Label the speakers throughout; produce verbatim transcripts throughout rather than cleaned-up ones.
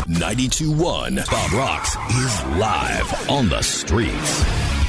Speaker 1: ninety-two point one Bob Rocks is live on the streets.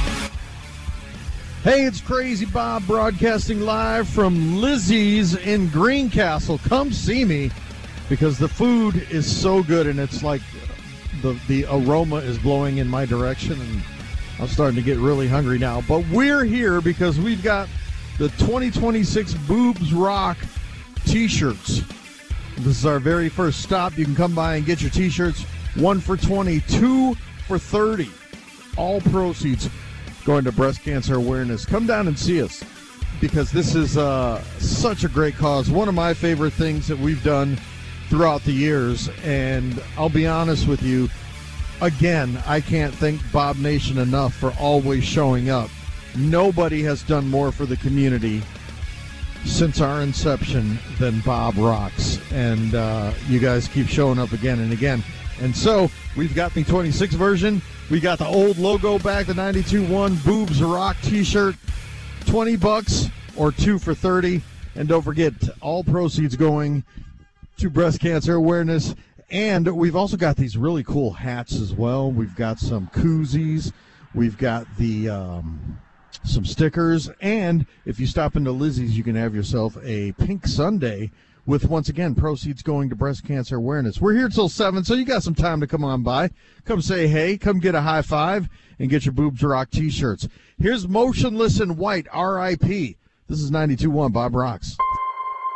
Speaker 2: Hey, it's Crazy Bob broadcasting live from Lizzie's in Greencastle. Come see me because the food is so good, and it's like the, the aroma is blowing in my direction, and I'm starting to get really hungry now. But we're here because we've got the twenty twenty-six Boobs Rock T-shirts. This is our very first stop. You can come by and get your T-shirts. One for twenty, two for thirty. All proceeds going to breast cancer awareness. Come down and see us because this is uh, such a great cause. One of my favorite things that we've done throughout the years. And I'll be honest with you, again, I can't thank Bob Nation enough for always showing up. Nobody has done more for the community since our inception than Bob Rocks. And uh, you guys keep showing up again and again. And so we've got the twenty-six version. We got the old logo back, the ninety-two point one Boobs Rock T-shirt, twenty bucks or two for thirty. And don't forget, all proceeds going to breast cancer awareness. And we've also got these really cool hats as well. We've got some koozies. We've got the um, some stickers. And if you stop into Lizzie's, you can have yourself a pink sundae with, once again, proceeds going to breast cancer awareness. We're here till seven, so you got some time to come on by. Come say hey, come get a high five, and get your Boobs Rock T-shirts. Here's Motionless in White, R I P This is ninety-two point one Bob Rocks.